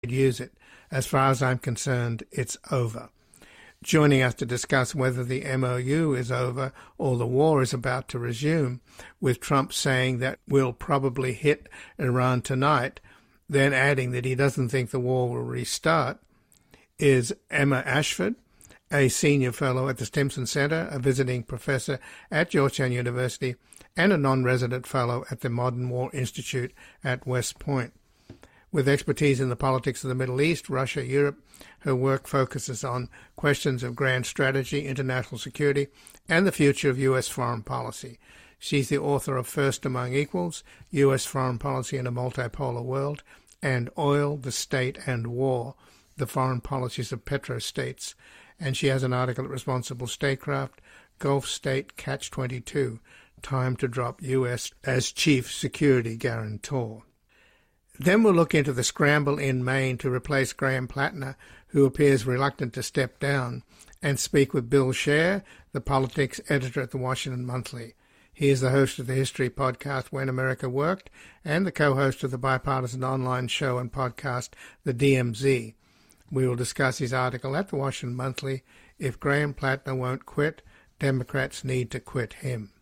use it. As far as I'm concerned, it's over. Joining us to discuss whether the MOU is over or the war is about to resume, with Trump saying that we'll probably hit Iran tonight, then adding that he doesn't think the war will restart, is Emma Ashford, a senior fellow at the Stimson Center, a visiting professor at Georgetown University, and a non-resident fellow at the Modern War Institute at West Point. With expertise in the politics of the Middle East, Russia, Europe, her work focuses on questions of grand strategy, international security, and the future of U.S. foreign policy. She's the author of First Among Equals, U.S. Foreign Policy in a Multipolar World, and Oil, the State, and War, the Foreign Policies of Petrostates. And she has an article at Responsible Statecraft, Gulf State Catch-22, Time to Drop U.S. as Chief Security Guarantor. Then we'll look into the scramble in Maine to replace Graham Plattner, who appears reluctant to step down, and speak with Bill Scher, the politics editor at the Washington Monthly. He is the host of the history podcast When America Worked and the co-host of the bipartisan online show and podcast The DMZ. We will discuss his article at the Washington Monthly, If Graham Plattner Won't Quit, Democrats Need to Quit Him.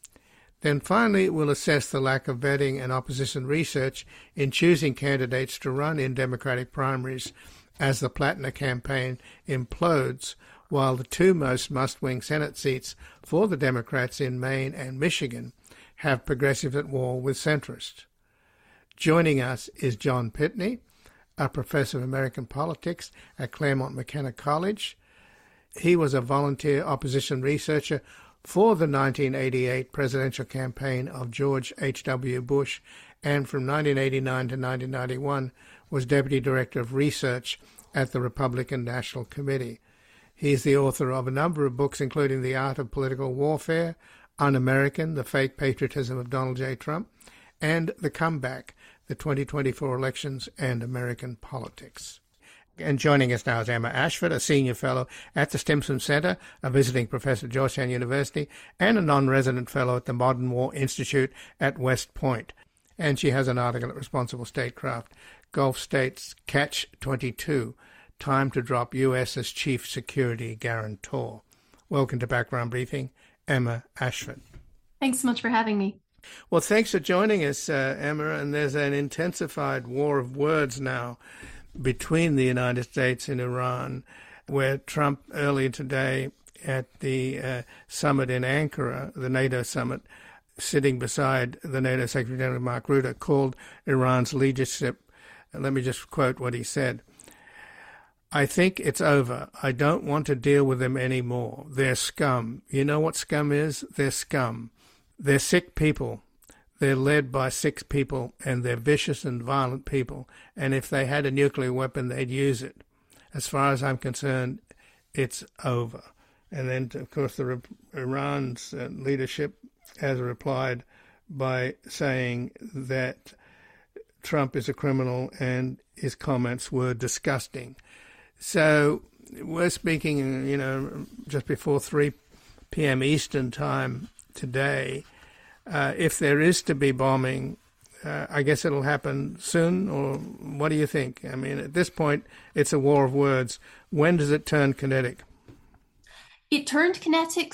Then finally, we'll assess the lack of vetting and opposition research in choosing candidates to run in Democratic primaries as the Plattner campaign implodes, while the two most must-win Senate seats for the Democrats in Maine and Michigan have progressives at war with centrists. Joining us is John Pitney, a professor of American politics at Claremont McKenna College. He was a volunteer opposition researcher for the 1988 presidential campaign of George H.W. Bush, and from 1989 to 1991 was Deputy Director of Research at the Republican National Committee. He is the author of a number of books, including The Art of Political Warfare, Un-American, The Fake Patriotism of Donald J. Trump, and The Comeback, the 2024 Elections and American Politics. And joining us now is Emma Ashford, a senior fellow at the Stimson Center, a visiting professor at Georgetown University, and a non-resident fellow at the Modern War Institute at West Point. And she has an article at Responsible Statecraft, Gulf States Catch-22, Time to Drop U.S. as Chief Security Guarantor. Welcome to Background Briefing, Emma Ashford. Thanks so much for having me. Well, thanks for joining us, Emma. And there's an intensified war of words now between the United States and Iran, where Trump earlier today at the summit in Ankara, the NATO summit, sitting beside the NATO Secretary General Mark Rutte, called Iran's leadership. Let me just quote what he said. I think it's over. I don't want to deal with them anymore. They're scum. You know what scum is? They're scum. They're sick people. They're led by sick people, and they're vicious and violent people. And if they had a nuclear weapon, they'd use it. As far as I'm concerned, it's over. And then, of course, Iran's leadership has replied by saying that Trump is a criminal and his comments were disgusting. So we're speaking, just before 3 p.m. Eastern time today. If there is to be bombing, I guess it'll happen soon, or what do you think? I mean, at this point, it's a war of words. When does it turn kinetic? It turned kinetic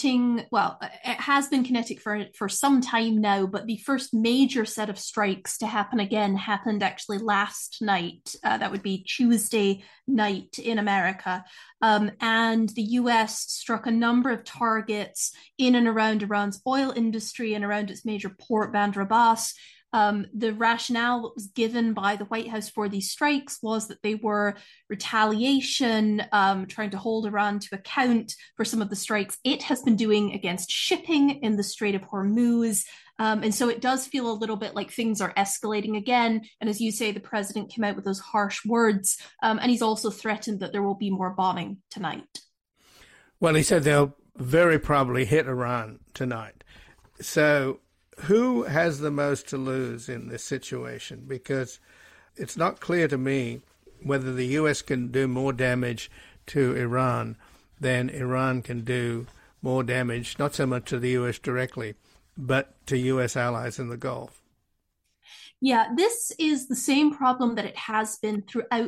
it has been kinetic for some time now, but the first major set of strikes to happen again happened actually last night. That would be Tuesday night in America. And the US struck a number of targets in and around Iran's oil industry and around its major port, Bandar Abbas. The rationale that was given by the White House for these strikes was that they were retaliation, trying to hold Iran to account for some of the strikes it has been doing against shipping in the Strait of Hormuz. And so it does feel a little bit like things are escalating again. And as you say, the president came out with those harsh words, and he's also threatened that there will be more bombing tonight. Well, he said they'll very probably hit Iran tonight. So who has the most to lose in this situation? Because it's not clear to me whether the U.S. can do more damage to Iran than Iran can do more damage, not so much to the U.S. directly, but to U.S. allies in the Gulf. Yeah, this is the same problem that it has been throughout